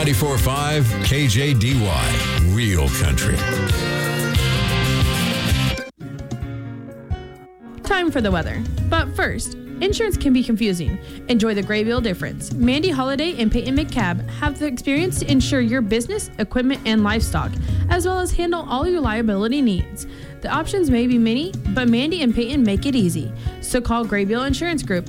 94.5 KJDY, Real Country. Time for the weather. But first, insurance can be confusing. Enjoy the Graybill difference. Mandy Holiday and Peyton McCabe have the experience to insure your business, equipment, and livestock, as well as handle all your liability needs. The options may be many, but Mandy and Peyton make it easy. So call Graybill Insurance Group,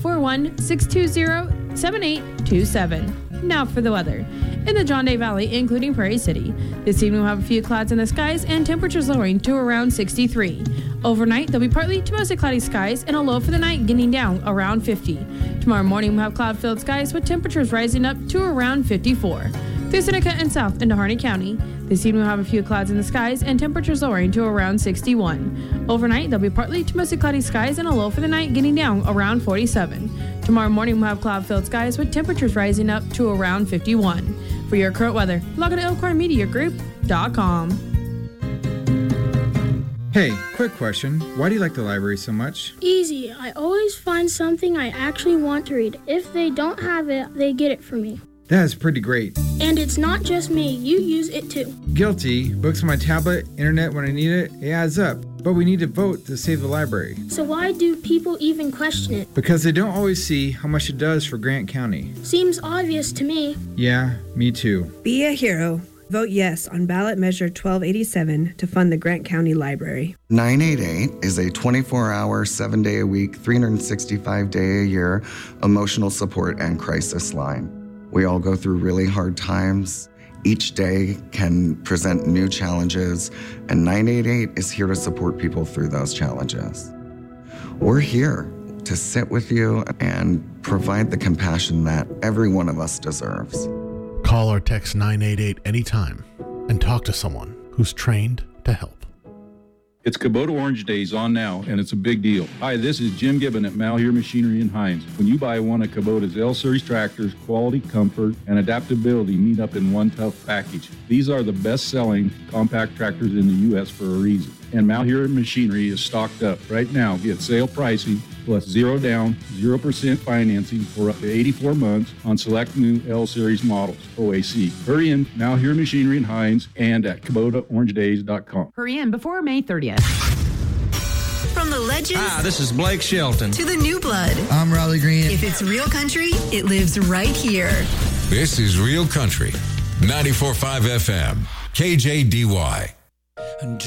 541-620-7827. Now for the weather. In the John Day Valley, including Prairie City, this evening we'll have a few clouds in the skies and temperatures lowering to around 63. Overnight, there'll be partly to mostly cloudy skies and a low for the night getting down around 50. Tomorrow morning, we'll have cloud-filled skies with temperatures rising up to around 54. Through Seneca and south into Harney County, this evening we'll have a few clouds in the skies and temperatures lowering to around 61. Overnight, there'll be partly to mostly cloudy skies and a low for the night getting down around 47. Tomorrow morning, we'll have cloud-filled skies with temperatures rising up to around 51. For your current weather, log on to elkhornmediagroup.com. Hey, quick question. Why do you like the library so much? Easy. I always find something I actually want to read. If they don't have it, they get it for me. That is pretty great. And it's not just me. You use it too. Guilty. Books on my tablet, internet when I need it, it adds up. But we need to vote to save the library. So why do people even question it? Because they don't always see how much it does for Grant County. Seems obvious to me. Yeah, me too. Be a hero. Vote yes on ballot measure 1287 to fund the Grant County Library. 988 is a 24-hour, 7-day-a-week, 365-day-a-year emotional support and crisis line. We all go through really hard times. Each day can present new challenges, and 988 is here to support people through those challenges. We're here to sit with you and provide the compassion that every one of us deserves. Call or text 988 anytime and talk to someone who's trained to help. It's Kubota Orange Days on now, and it's a big deal. Hi, this is Jim Gibbon at Malheur Machinery in Hines. When you buy one of Kubota's L-Series tractors, quality, comfort, and adaptability meet up in one tough package. These are the best-selling compact tractors in the U.S. for a reason. And Malheur Machinery is stocked up. Right now, get sale pricing plus 0 down, 0% financing for up to 84 months on select new L-Series models, OAC. Hurry in, Malheur Machinery in Hines, and at KubotaOrangeDays.com. Hurry in before May 30th. From the legends. Hi, this is Blake Shelton. To the new blood. I'm Riley Green. If it's real country, it lives right here. This is Real Country, 94.5 FM, KJDY.